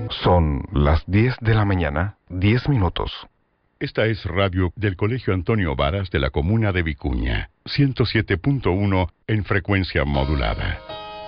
Son las 10 de la mañana, 10 minutos. Esta es radio del Colegio Antonio Varas de la comuna de Vicuña, 107.1 en frecuencia modulada.